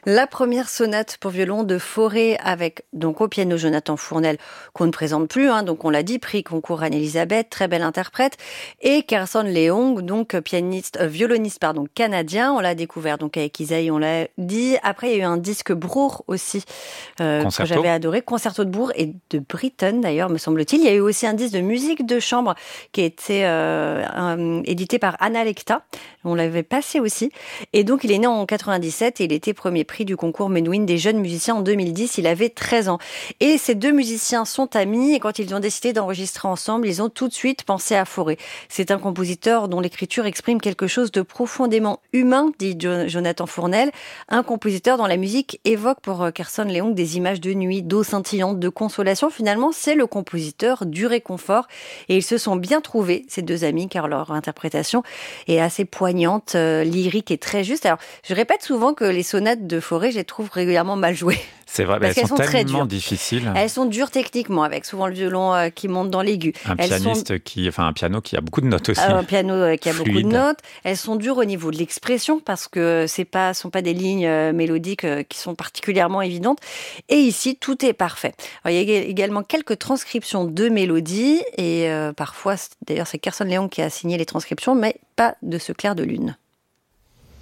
La première sonate pour violon de Fauré avec donc au piano Jonathan Fournel qu'on ne présente plus, donc on l'a dit, prix concours Anne-Elisabeth, très belle interprète, et Carson Leong, donc violoniste canadien. On l'a découvert donc avec Isaïe, on l'a dit. Après il y a eu un disque Brour aussi que j'avais adoré, Concerto de Brour et de Britten d'ailleurs me semble-t-il. Il y a eu aussi un disque de musique de chambre qui a été édité par Anna Lecta. On l'avait passé aussi. Et donc il est né en 97 et il était premier prix du concours Menuhin des jeunes musiciens en 2010. Il avait 13 ans. Et ces deux musiciens sont amis et quand ils ont décidé d'enregistrer ensemble, ils ont tout de suite pensé à Fauré. C'est un compositeur dont l'écriture exprime quelque chose de profondément humain, dit Jonathan Fournel. Un compositeur dont la musique évoque pour Carson Leong des images de nuit, d'eau scintillante, de consolation. Finalement, c'est le compositeur du réconfort. Et ils se sont bien trouvés, ces deux amis, car leur interprétation est assez poignante, lyrique et très juste. Alors, je répète souvent que les sonates de Fauré, je les trouve régulièrement mal jouées. C'est vrai, parce elles sont très tellement dures. difficiles. Elles sont dures techniquement, avec souvent le violon qui monte dans l'aigu. Un piano qui a beaucoup de notes aussi. Un piano qui a Fluide. beaucoup de notes. Elles sont dures au niveau de l'expression parce que sont pas des lignes mélodiques qui sont particulièrement évidentes. Et ici, tout est parfait. Alors, il y a également quelques transcriptions de mélodies et parfois, d'ailleurs, c'est Carson Leong qui a signé les transcriptions, mais pas de ce clair de lune.